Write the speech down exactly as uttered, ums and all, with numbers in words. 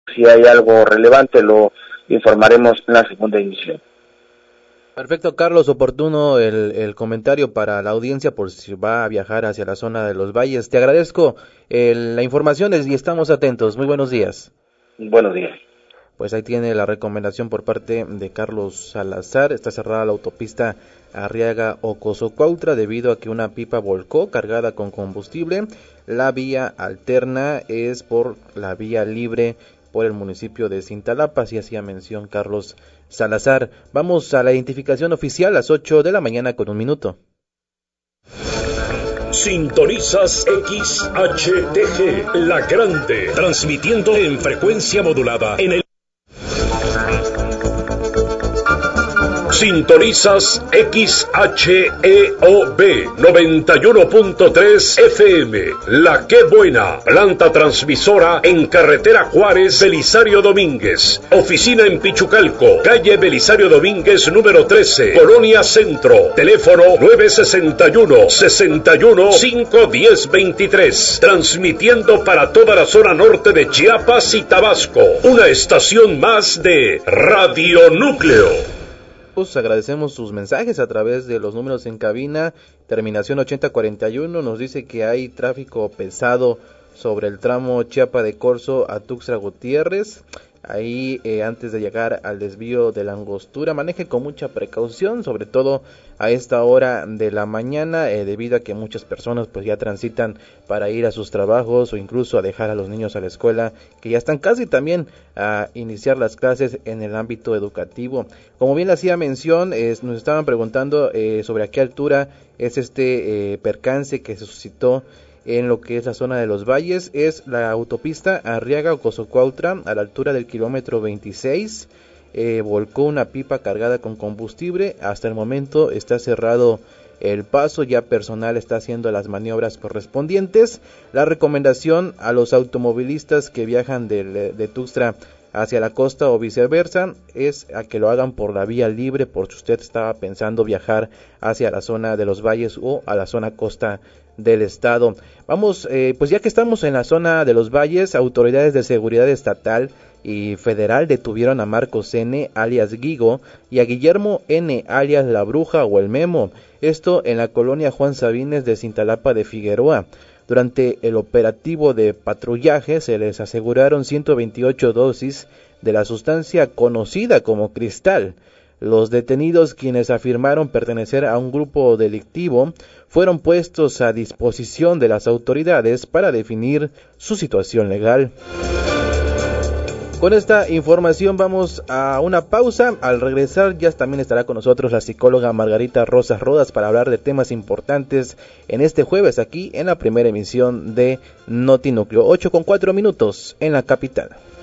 Si hay algo relevante lo informaremos en la segunda emisión. Perfecto, Carlos, oportuno el, el comentario para la audiencia por si va a viajar hacia la zona de los valles. Te agradezco eh, la información y estamos atentos. Muy buenos días. Buenos días. Pues ahí tiene la recomendación por parte de Carlos Salazar. Está cerrada la autopista Arriaga-Ocosocuautla debido a que una pipa volcó cargada con combustible. La vía alterna es por la vía libre por el municipio de Cintalapa, así hacía mención Carlos Salazar. Vamos a la identificación oficial a las ocho de la mañana con un minuto. Sintonizas X H T G, La Grande, transmitiendo en frecuencia modulada en el Sintonizas X H E O B noventa y uno punto tres F M, La Qué Buena, planta transmisora en carretera Juárez, Belisario Domínguez, oficina en Pichucalco, calle Belisario Domínguez número trece, Colonia Centro, teléfono nueve sesenta y uno, sesenta y uno, cinco diez veintitrés, transmitiendo para toda la zona norte de Chiapas y Tabasco, una estación más de Radio Núcleo. Pues agradecemos sus mensajes a través de los números en cabina. Terminación ochenta cuarenta y uno nos dice que hay tráfico pesado sobre el tramo Chiapa de Corzo a Tuxtla Gutiérrez. Ahí eh, antes de llegar al desvío de la Angostura, maneje con mucha precaución, sobre todo a esta hora de la mañana, eh, debido a que muchas personas pues ya transitan para ir a sus trabajos o incluso a dejar a los niños a la escuela, que ya están casi también a iniciar las clases en el ámbito educativo. Como bien le hacía mención, eh, nos estaban preguntando eh, sobre a qué altura es este eh, percance que se suscitó en lo que es la zona de los valles. Es la autopista Arriaga-Ocosocuautla a la altura del kilómetro veintiséis. Eh, volcó una pipa cargada con combustible. Hasta el momento está cerrado el paso, ya personal está haciendo las maniobras correspondientes. La recomendación a los automovilistas que viajan de, de Tuxtla hacia la costa o viceversa es a que lo hagan por la vía libre, por si usted estaba pensando viajar hacia la zona de los valles o a la zona costa del estado. Vamos, eh, pues ya que estamos en la zona de los valles, autoridades de seguridad estatal y federal detuvieron a Marcos N, alias Guigo, y a Guillermo N, alias La Bruja o El Memo, esto en la colonia Juan Sabines de Cintalapa de Figueroa. Durante el operativo de patrullaje se les aseguraron ciento veintiocho dosis de la sustancia conocida como cristal. Los detenidos, quienes afirmaron pertenecer a un grupo delictivo, fueron puestos a disposición de las autoridades para definir su situación legal. Con esta información vamos a una pausa. Al regresar ya también estará con nosotros la psicóloga Margarita Rosas Rodas para hablar de temas importantes en este jueves aquí en la primera emisión de Notinúcleo. ocho con cuatro minutos en la capital.